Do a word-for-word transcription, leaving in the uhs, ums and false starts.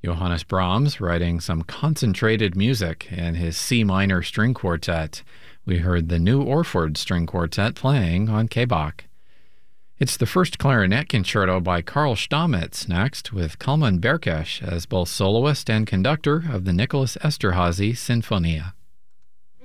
Johannes Brahms writing some concentrated music in his C minor string quartet. We heard the New Orford String Quartet playing on K-Bach. It's the first clarinet concerto by Karl Stamitz next, with Kalman Berkesh as both soloist and conductor of the Nicholas Esterhazy Sinfonia.